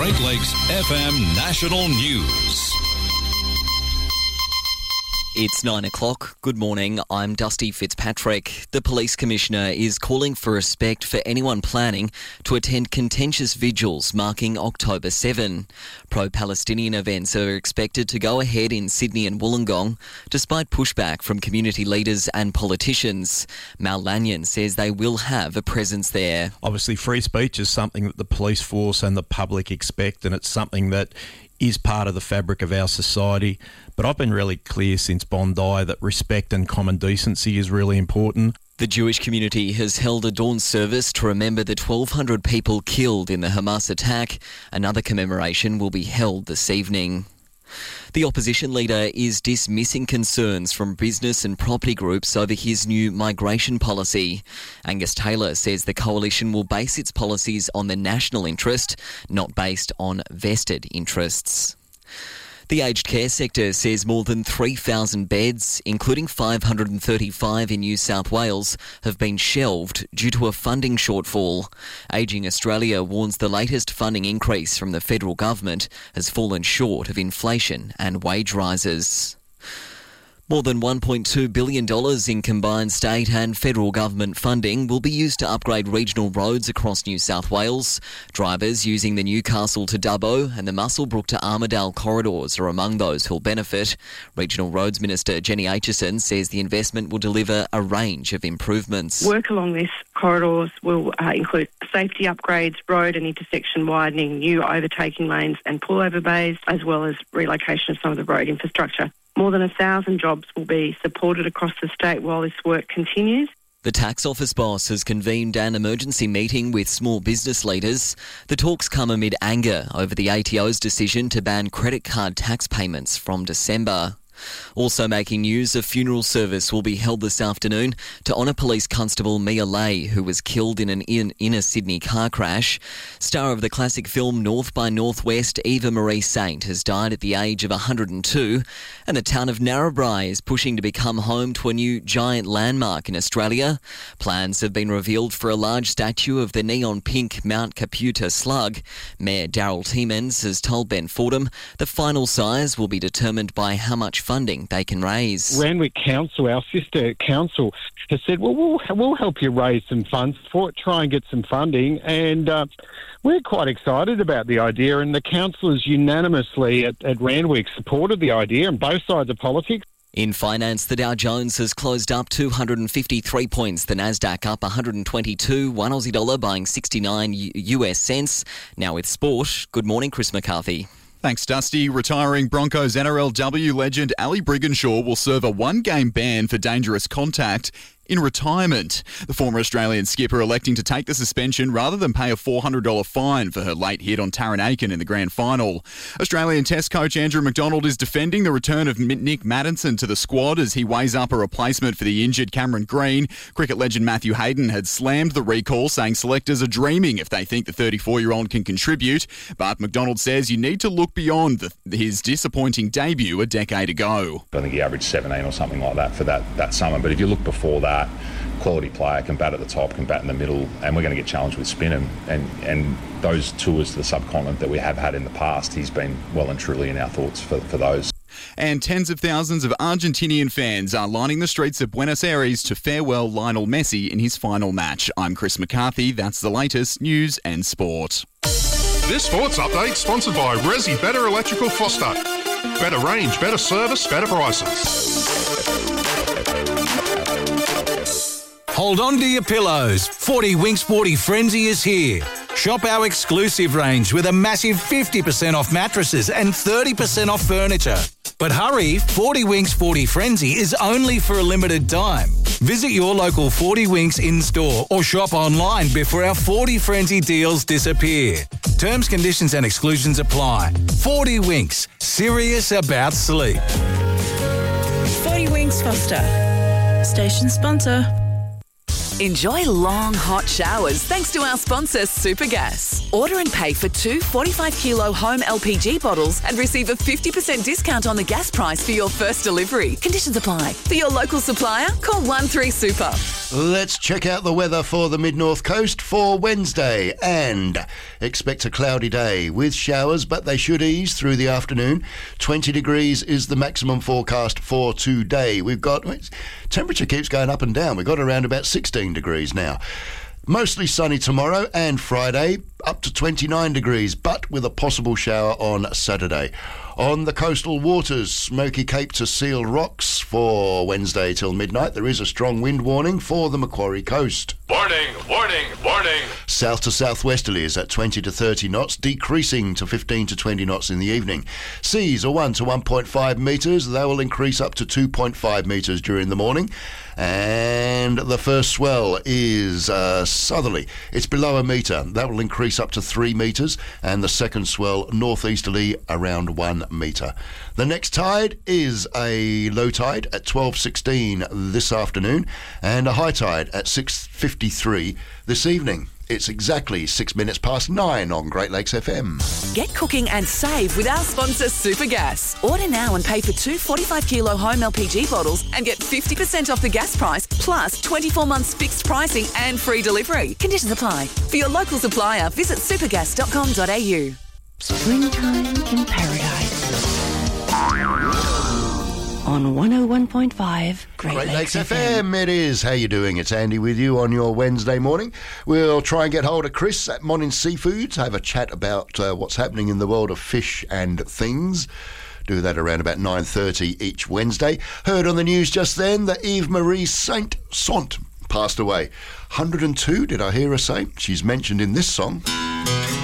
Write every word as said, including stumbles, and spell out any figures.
Great Lakes F M National News. It's nine o'clock. Good morning. I'm Dusty Fitzpatrick. The Police Commissioner is calling for respect for anyone planning to attend contentious vigils marking October seventh. Pro-Palestinian events are expected to go ahead in Sydney and Wollongong, despite pushback from community leaders and politicians. Mal Lanyon says they will have a presence there. Obviously, free speech is something that the police force and the public expect, and it's something that is part of the fabric of our society. But I've been really clear since Bondi that respect and common decency is really important. The Jewish community has held a dawn service to remember the twelve hundred people killed in the Hamas attack. Another commemoration will be held this evening. The opposition leader is dismissing concerns from business and property groups over his new migration policy. Angus Taylor says the coalition will base its policies on the national interest, not based on vested interests. The aged care sector says more than three thousand beds, including five hundred thirty-five in New South Wales, have been shelved due to a funding shortfall. Ageing Australia warns the latest funding increase from the federal government has fallen short of inflation and wage rises. More than one point two billion dollars in combined state and federal government funding will be used to upgrade regional roads across New South Wales. Drivers using the Newcastle to Dubbo and the Muswellbrook to Armidale corridors are among those who'll benefit. Regional Roads Minister Jenny Aitchison says the investment will deliver a range of improvements. Work along this corridors will uh, include safety upgrades, road and intersection widening, new overtaking lanes and pullover bays, as well as relocation of some of the road infrastructure. More than a thousand jobs will be supported across the state while this work continues. The tax office boss has convened an emergency meeting with small business leaders. The talks come amid anger over the A T O's decision to ban credit card tax payments from December. Also making news, a funeral service will be held this afternoon to honour Police Constable Mia Lay, who was killed in an in- inner Sydney car crash. Star of the classic film North by Northwest, Eva Marie Saint, has died at the age of one hundred two, and the town of Narrabri is pushing to become home to a new giant landmark in Australia. Plans have been revealed for a large statue of the neon pink Mount Caputa slug. Mayor Daryl Tiemens has told Ben Fordham the final size will be determined by how much funding they can raise. Randwick Council, our sister council, has said, well, we'll, we'll help you raise some funds for it, try and get some funding, and uh, we're quite excited about the idea, and the councillors unanimously at, at Randwick supported the idea on both sides of politics. In finance, the Dow Jones has closed up two hundred fifty-three points. The Nasdaq up one hundred twenty-two, one Aussie dollar buying sixty-nine U S cents. Now with sport, good morning, Chris McCarthy. Thanks, Dusty. Retiring Broncos N R L W legend Ali Brigginshaw will serve a one-game ban for dangerous contact in retirement. The former Australian skipper electing to take the suspension rather than pay a four hundred dollars fine for her late hit on Taryn Aiken in the grand final. Australian Test coach Andrew McDonald is defending the return of Nick Maddinson to the squad as he weighs up a replacement for the injured Cameron Green. Cricket legend Matthew Hayden had slammed the recall, saying selectors are dreaming if they think the thirty-four-year-old can contribute. But McDonald says you need to look beyond the, his disappointing debut a decade ago. I think he averaged seventeen or something like that for that, that summer. But if you look before that, quality player, can bat at the top, can bat in the middle, and we're going to get challenged with spin. And, and, and those tours to the subcontinent that we have had in the past, he's been well and truly in our thoughts for, for those. And tens of thousands of Argentinian fans are lining the streets of Buenos Aires to farewell Lionel Messi in his final match. I'm Chris McCarthy. That's the latest news and sport. This sports update sponsored by Resi Better Electrical Foster. Better range, better service, better prices. Hold on to your pillows. forty Winks Sporty Frenzy is here. Shop our exclusive range with a massive fifty percent off mattresses and thirty percent off furniture. But hurry, forty Winks Sporty Frenzy is only for a limited time. Visit your local forty Winks in-store or shop online before our forty Frenzy deals disappear. Terms, conditions and exclusions apply. forty Winks, serious about sleep. forty Winks Foster, station sponsor. Enjoy long, hot showers thanks to our sponsor, Supergas. Order and pay for two forty-five kilo home L P G bottles and receive a fifty percent discount on the gas price for your first delivery. Conditions apply. For your local supplier, call one three super. Let's check out the weather for the Mid-North Coast for Wednesday, and expect a cloudy day with showers, but they should ease through the afternoon. twenty degrees is the maximum forecast for today. We've got, temperature keeps going up and down. We've got around about sixteen degrees now. Mostly sunny tomorrow and Friday, up to twenty-nine degrees, but with a possible shower on Saturday. On the coastal waters, Smoky Cape to Seal Rocks for Wednesday till midnight. There is a strong wind warning for the Macquarie coast. Warning, warning, warning. South to southwesterly is at twenty to thirty knots, decreasing to fifteen to twenty knots in the evening. Seas are one to one point five metres. They will increase up to two point five metres during the morning. And the first swell is uh, southerly. It's below a metre. That will increase up to three metres. And the second swell northeasterly around one metre. The next tide is a low tide at twelve sixteen this afternoon and a high tide at six fifty-three this evening. It's exactly six minutes past nine on Great Lakes F M. Get cooking and save with our sponsor, Supergas. Order now and pay for two forty-five kilo home L P G bottles and get fifty percent off the gas price, plus twenty-four months fixed pricing and free delivery. Conditions apply. For your local supplier, visit supergas dot com dot a u. Springtime in paradise. On one oh one point five Great, Great Lakes, Lakes F M. It is. How you doing? It's Andy with you on your Wednesday morning. We'll try and get hold of Chris at Morning Seafoods, have a chat about uh, what's happening in the world of fish and things. Do that around about nine thirty each Wednesday. Heard on the news just then that Eve Marie Saint Sant passed away. one hundred and two, did I hear her say? She's mentioned in this song.